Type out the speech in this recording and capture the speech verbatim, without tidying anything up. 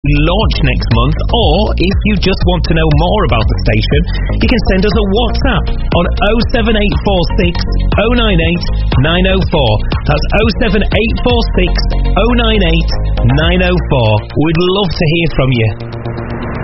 launch next month, or if you just want to know more about the station, you can send us a WhatsApp on oh seven eight four six, oh nine eight, nine oh four. That's oh seven eight four six, oh nine eight, nine oh four. We'd love to hear from you.